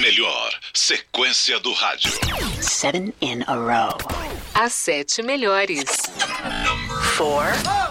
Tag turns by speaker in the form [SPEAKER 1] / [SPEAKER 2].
[SPEAKER 1] melhor sequência do rádio.
[SPEAKER 2] 7 in a row.
[SPEAKER 3] As 7 melhores.
[SPEAKER 2] 4